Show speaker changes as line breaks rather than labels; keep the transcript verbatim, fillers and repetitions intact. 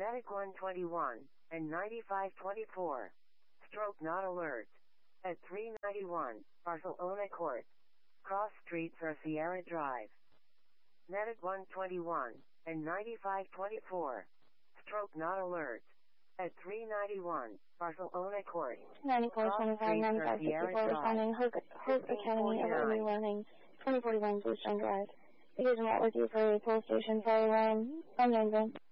Medic one twenty-one and ninety-five twenty-four. Stroke not alert. At three ninety-one, Barcelona Court. Cross Street for Sierra Drive. Medic one twenty-one and ninety-five twenty-four. Stroke not alert. At three ninety-one, Barcelona Court.
ninety-four twenty-five, ninety-five sixty-four, responding Hope, Hope Academy of Early Learning, twenty forty-one Bluestone Drive. Here's what with you for a police station, Charlie Lane, unknown.